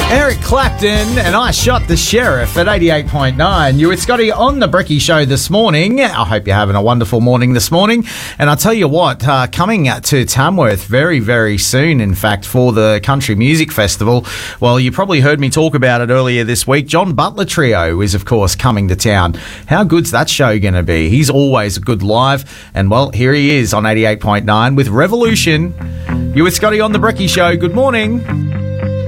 Eric Clapton and I Shot the Sheriff at 88.9. You with Scotty on the Bricky Show this morning. I hope you're having a wonderful morning this morning. And I'll tell you what, coming to Tamworth very, very soon, in fact, for the Country Music Festival. Well, you probably heard me talk about it earlier this week. John Butler Trio is, of course, coming to town. How good's that show going to be? He's always good live. And, well, here he is on 88.9 with Revolution. You with Scotty on the Bricky Show. Good morning.